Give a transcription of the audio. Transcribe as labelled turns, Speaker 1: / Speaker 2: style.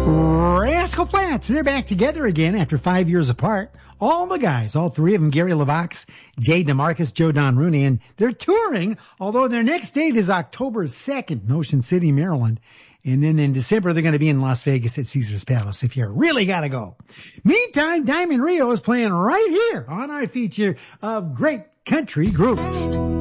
Speaker 1: Rascal Flatts, they're back together again after 5 years apart. All the guys, all three of them, Gary LaVox, Jay DeMarcus, Joe Don Rooney, and they're touring, although their next date is October 2nd in Ocean City, Maryland. And then in December, they're going to be in Las Vegas at Caesars Palace if you really got to go. Meantime, Diamond Rio is playing right here on our feature of great country groups.